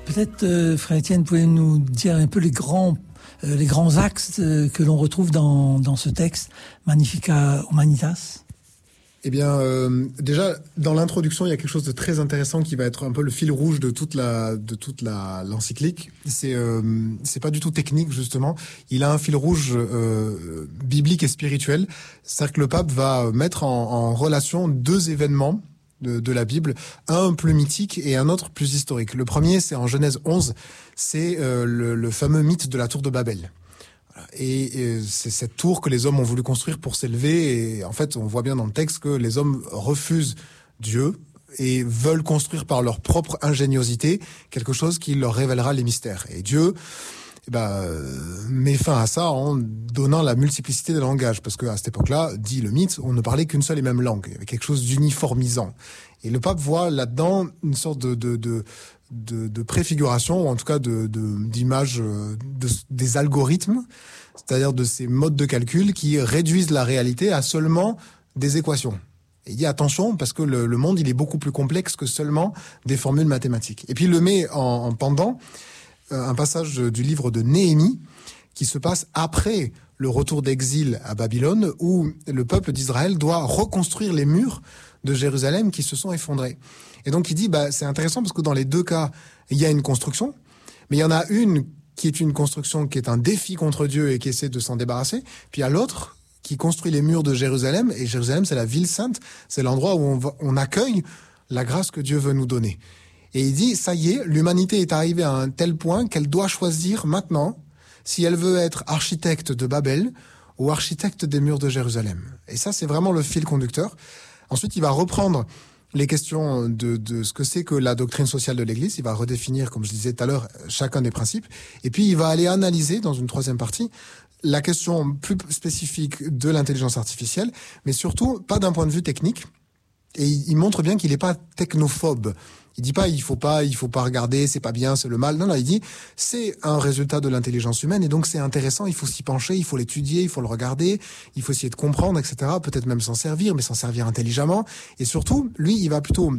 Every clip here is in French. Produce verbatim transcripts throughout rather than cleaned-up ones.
Peut-être, euh, frère Étienne, pouvez nous dire un peu les grands, euh, les grands axes euh, que l'on retrouve dans, dans ce texte, Magnificat Humanitas? Eh bien, euh, déjà, dans l'introduction, il y a quelque chose de très intéressant qui va être un peu le fil rouge de toute la, de toute la, l'encyclique. C'est, euh, c'est pas du tout technique, justement. Il a un fil rouge euh, biblique et spirituel. C'est-à-dire que le pape va mettre en, en relation deux événements de, de la Bible, un plus mythique et un autre plus historique. Le premier, c'est en Genèse onze, c'est euh, le, le fameux mythe de la tour de Babel. Et, et c'est cette tour que les hommes ont voulu construire pour s'élever. Et en fait, on voit bien dans le texte que les hommes refusent Dieu et veulent construire par leur propre ingéniosité quelque chose qui leur révélera les mystères. Et Dieu eh ben, euh, met fin à ça en donnant la multiplicité des langages. Parce qu'à cette époque-là, dit le mythe, on ne parlait qu'une seule et même langue. Il y avait quelque chose d'uniformisant. Et le pape voit là-dedans une sorte de... de, de De, de préfiguration, ou en tout cas de, de, d'image de, des algorithmes, c'est-à-dire de ces modes de calcul qui réduisent la réalité à seulement des équations. Et il dit attention, parce que le, le monde, il est beaucoup plus complexe que seulement des formules mathématiques. Et puis il le met en, en pendant euh, un passage du livre de Néhémie, qui se passe après le retour d'exil à Babylone, où le peuple d'Israël doit reconstruire les murs de Jérusalem qui se sont effondrés. Et donc il dit, bah, c'est intéressant parce que dans les deux cas, il y a une construction, mais il y en a une qui est une construction qui est un défi contre Dieu et qui essaie de s'en débarrasser, puis il y a l'autre qui construit les murs de Jérusalem, et Jérusalem, c'est la ville sainte, c'est l'endroit où on, va, on accueille la grâce que Dieu veut nous donner. Et il dit, ça y est, l'humanité est arrivée à un tel point qu'elle doit choisir maintenant si elle veut être architecte de Babel ou architecte des murs de Jérusalem. Et ça, c'est vraiment le fil conducteur. Ensuite, il va reprendre les questions de, de ce que c'est que la doctrine sociale de l'Église. Il va redéfinir, comme je disais tout à l'heure, chacun des principes. Et puis, il va aller analyser, dans une troisième partie, la question plus spécifique de l'intelligence artificielle, mais surtout, pas d'un point de vue technique. Et il montre bien qu'il n'est pas technophobe. Il dit pas, il faut pas, il faut pas regarder, c'est pas bien, c'est le mal. Non, non, il dit, c'est un résultat de l'intelligence humaine et donc c'est intéressant, il faut s'y pencher, il faut l'étudier, il faut le regarder, il faut essayer de comprendre, et cetera. Peut-être même s'en servir, mais s'en servir intelligemment. Et surtout, lui, il va plutôt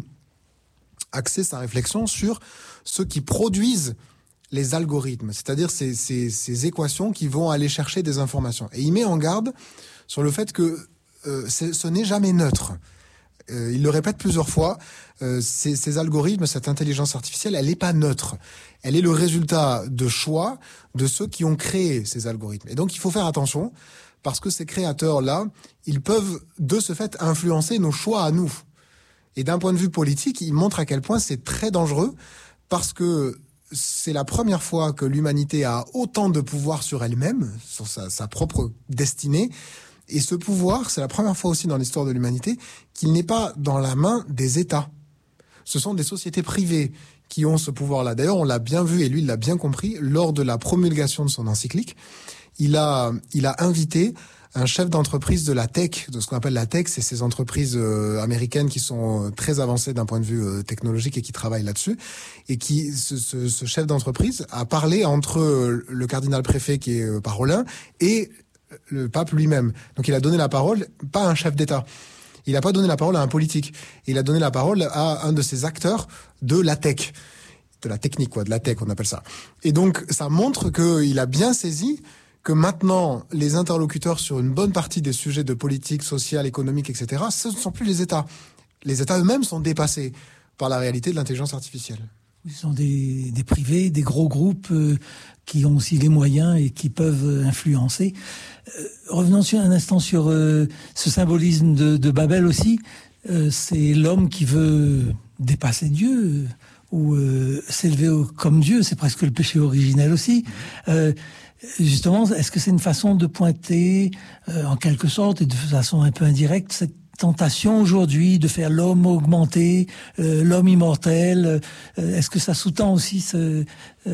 axer sa réflexion sur ceux qui produisent les algorithmes, c'est-à-dire ces, ces, ces équations qui vont aller chercher des informations. Et il met en garde sur le fait que euh, ce n'est jamais neutre. Euh, il le répète plusieurs fois, euh, ces, ces algorithmes, cette intelligence artificielle, elle n'est pas neutre. Elle est le résultat de choix de ceux qui ont créé ces algorithmes. Et donc, il faut faire attention, parce que ces créateurs-là, ils peuvent, de ce fait, influencer nos choix à nous. Et d'un point de vue politique, il montre à quel point c'est très dangereux, parce que c'est la première fois que l'humanité a autant de pouvoir sur elle-même, sur sa, sa propre destinée. Et ce pouvoir, c'est la première fois aussi dans l'histoire de l'humanité qu'il n'est pas dans la main des États. Ce sont des sociétés privées qui ont ce pouvoir-là. D'ailleurs, on l'a bien vu, et lui, il l'a bien compris, lors de la promulgation de son encyclique. Il a, il a invité un chef d'entreprise de la tech, de ce qu'on appelle la tech, c'est ces entreprises euh, américaines qui sont euh, très avancées d'un point de vue euh, technologique et qui travaillent là-dessus. Et qui, ce, ce, ce chef d'entreprise a parlé entre euh, le cardinal préfet qui est euh, Parolin et le pape lui-même. Donc il a donné la parole, pas à un chef d'État. Il n'a pas donné la parole à un politique. Il a donné la parole à un de ces acteurs de la tech, de la technique, quoi, de la tech, on appelle ça. Et donc ça montre qu'il a bien saisi que maintenant, les interlocuteurs sur une bonne partie des sujets de politique, sociale, économique, et cetera, ce ne sont plus les États. Les États eux-mêmes sont dépassés par la réalité de l'intelligence artificielle. Ce sont des, des privés, des gros groupes euh, qui ont aussi les moyens et qui peuvent influencer. Euh, revenons sur un instant sur euh, ce symbolisme de, de Babel aussi. Euh, c'est l'homme qui veut dépasser Dieu euh, ou euh, s'élever au, comme Dieu. C'est presque le péché originel aussi. Euh, justement, est-ce que c'est une façon de pointer, euh, en quelque sorte, et de façon un peu indirecte, cette tentation aujourd'hui de faire l'homme augmenté, euh, l'homme immortel, euh, est-ce que ça sous-tend aussi ce,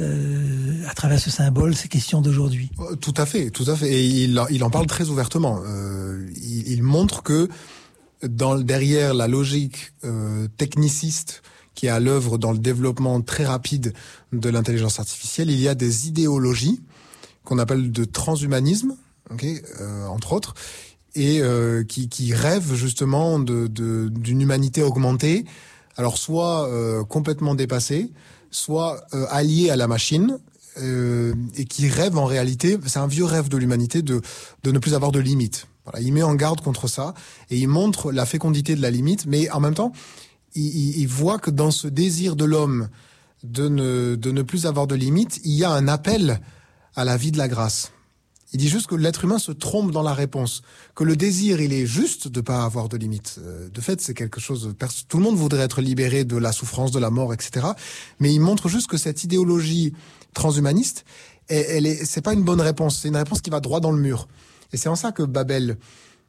euh, à travers ce symbole ces questions d'aujourd'hui? Tout à fait, tout à fait. Et il, il en parle très ouvertement. Euh, il, il montre que dans, derrière la logique euh, techniciste qui est à l'œuvre dans le développement très rapide de l'intelligence artificielle, il y a des idéologies qu'on appelle de transhumanisme, okay, euh, entre autres, et euh, qui, qui rêvent justement de, de, d'une humanité augmentée Alors soit euh, complètement dépassés, soit euh, alliés à la machine, euh, et qui rêvent en réalité, c'est un vieux rêve de l'humanité de, de ne plus avoir de limites. Voilà, il met en garde contre ça, et il montre la fécondité de la limite, mais en même temps, il, il, il voit que dans ce désir de l'homme de ne, de ne plus avoir de limites, il y a un appel à la vie de la grâce. Il dit juste que l'être humain se trompe dans la réponse, que le désir, il est juste de pas avoir de limites. De fait, c'est quelque chose... Tout le monde voudrait être libéré de la souffrance, de la mort, et cetera. Mais il montre juste que cette idéologie transhumaniste, elle, elle est, c'est pas une bonne réponse. C'est une réponse qui va droit dans le mur. Et c'est en ça que Babel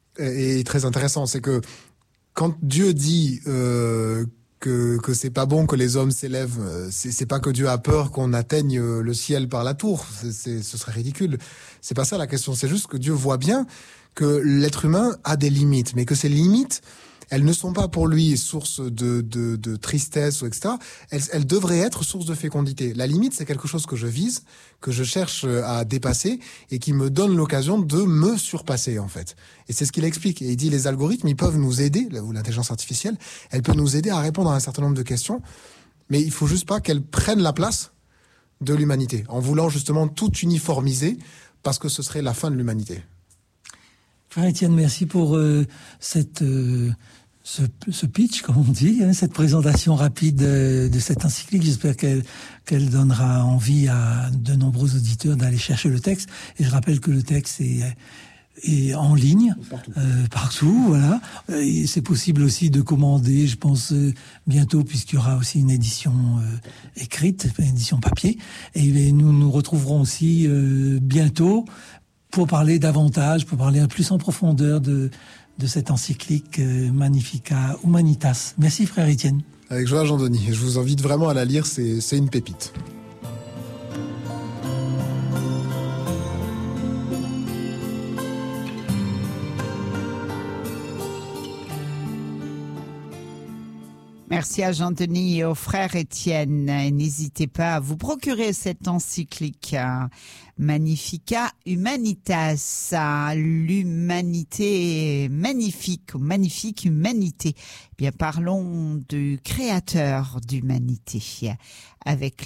est très intéressant. C'est que quand Dieu dit euh, que que c'est pas bon que les hommes s'élèvent, c'est, c'est pas que Dieu a peur qu'on atteigne le ciel par la tour. C'est, c'est, ce serait ridicule. C'est pas ça la question. C'est juste que Dieu voit bien que l'être humain a des limites, mais que ces limites, elles ne sont pas pour lui source de, de, de tristesse ou et cetera. Elles, elles devraient être source de fécondité. La limite, c'est quelque chose que je vise, que je cherche à dépasser et qui me donne l'occasion de me surpasser, en fait. Et c'est ce qu'il explique. Et il dit, les algorithmes, ils peuvent nous aider, ou l'intelligence artificielle, elle peut nous aider à répondre à un certain nombre de questions, mais il faut juste pas qu'elle prenne la place de l'humanité, en voulant justement tout uniformiser, parce que ce serait la fin de l'humanité. Frère Étienne, merci pour euh, cette, euh, ce, ce pitch, comme on dit, hein, cette présentation rapide de, de cette encyclique. J'espère qu'elle, qu'elle donnera envie à de nombreux auditeurs d'aller chercher le texte. Et je rappelle que le texte est, est en ligne, partout, euh, partout voilà. Et c'est possible aussi de commander, je pense, euh, bientôt, puisqu'il y aura aussi une édition euh, écrite, une édition papier. Et nous nous retrouverons aussi euh, bientôt pour parler davantage, pour parler plus en profondeur de, de cette encyclique euh, Magnificat Humanitas. Merci, frère Étienne. Avec joie, Jean-Denis. Je vous invite vraiment à la lire, c'est, c'est une pépite. Merci à Jean-Denis et au frère Étienne. N'hésitez pas à vous procurer cette encyclique Magnificat Humanitas, l'humanité magnifique, ou magnifique humanité. Bien, parlons du créateur d'humanité avec